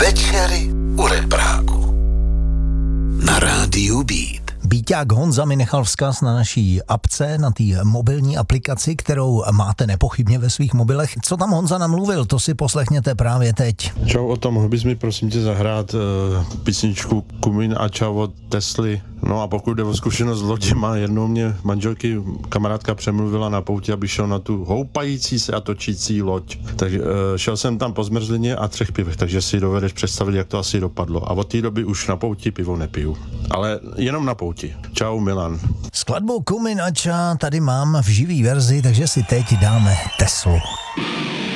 Večery u repráku na rádiu Beat. Bíťák Honza mi nechal vzkaz na naší apce, na té mobilní aplikaci, kterou máte nepochybně ve svých mobilech. Co tam Honza namluvil, to si poslechněte právě teď. Čau, o tom, mohl bys mi prosím tě zahrát písničku Kumin a čau od Tesly. No a pokud jde o zkušenost s loděma, jednou mě manželky kamarádka přemluvila na pouti, aby šel na tu houpající se a točící loď. Takže šel jsem tam po zmrzlině a 3 pivech, takže si dovedeš představit, jak to asi dopadlo. A od té doby už na pouti pivo nepiju. Ale jenom na pouti. Čau, Milan. Skladbu Kumin a ča tady mám v živý verzi, takže si teď dáme Teslu.